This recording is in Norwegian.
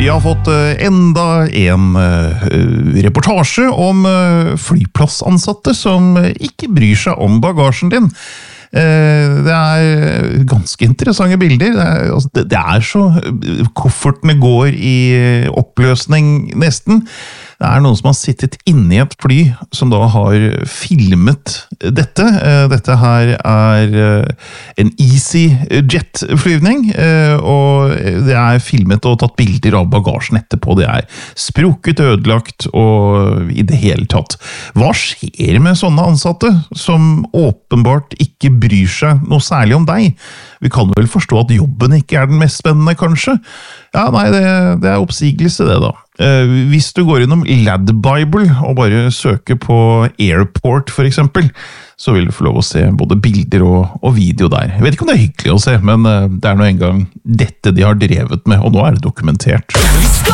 Vi har fått enda en reportasje om flyplassansatte som ikke bryr seg om bagasjen din. Det ganske interessante bilder. Det så koffertene går i oppløsning nesten. Det noen som har sittet inne i et fly som da har filmet dette. Dette her en EasyJet-flyvning, og det filmet og tatt bilder av bagasjen etterpå. Det sprukket, ødelagt og i det hele tatt. Hva skjer med sånne ansatte som åpenbart ikke bryr seg noe særlig om deg? Vi kan vel forstå at jobben ikke den mest spennende, kanskje? Ja, nei, det oppsigelse det da. Hvis du går innom LADbible og bare søker på Airport for eksempel, så vil du få lov å se både bilder og video der. Jeg vet ikke om det hyggelig å se, men det nå en gang dette de har drevet med, og nå det dokumentert.